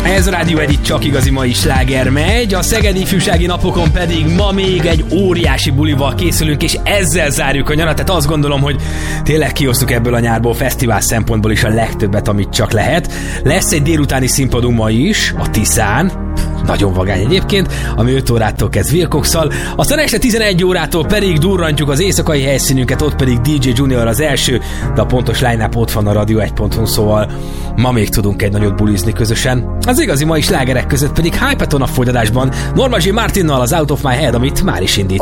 Ez a Rádió Edit csak igazi mai sláger megy, a Szegedi Ifjúsági Napokon pedig ma még egy óriási bulival készülünk, és ezzel zárjuk a nyarat, tehát azt gondolom, hogy tényleg kiosztuk ebből a nyárból fesztivál szempontból is a legtöbbet, amit csak lehet. Lesz egy délutáni színpadunk ma is, a Tiszán, nagyon vagány egyébként, ami 5 órától kezd Wilcox-szal, aztán este 11 órától pedig durrantjuk az éjszakai helyszínünket, ott pedig DJ Junior az első, de a pontos line-up ott van a radio1.hu, szóval ma még tudunk egy nagyot bulizni közösen. Az igazi mai slágerek között pedig Hypeton a folytatásban, Norma J. Martinnal az Out of My Head, amit már is indít.